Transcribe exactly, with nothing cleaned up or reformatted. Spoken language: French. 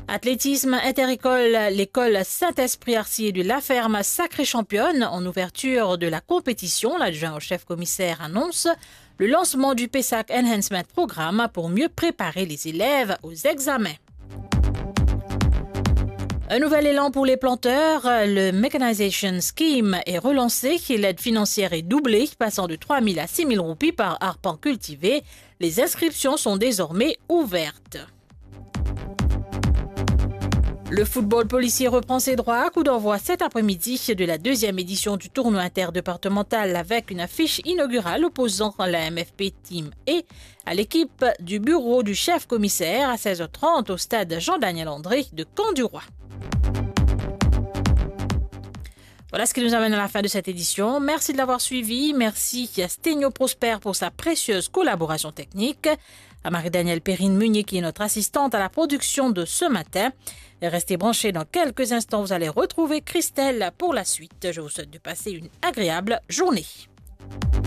Athlétisme interécole, l'école Saint-Esprit-Arcier de La Ferme sacrée championne. En ouverture de la compétition, l'adjoint au chef commissaire annonce le lancement du P E S A C Enhancement Programme pour mieux préparer les élèves aux examens. Un nouvel élan pour les planteurs, le Mechanization Scheme est relancé, l'aide financière est doublée, passant de trois mille à six mille roupies par arpent cultivé. Les inscriptions sont désormais ouvertes. Le football policier reprend ses droits. Coup d'envoi cet après-midi de la deuxième édition du tournoi interdépartemental avec une affiche inaugurale opposant la M F P Team et à l'équipe du bureau du chef commissaire à seize heures trente au stade Jean-Daniel André de Camp-du-Roi. Voilà ce qui nous amène à la fin de cette édition. Merci de l'avoir suivi. Merci à Sténio Prosper pour sa précieuse collaboration technique. À Marie-Danielle Perrine-Munier qui est notre assistante à la production de ce matin. Et restez branchés, dans quelques instants, vous allez retrouver Christelle pour la suite. Je vous souhaite de passer une agréable journée.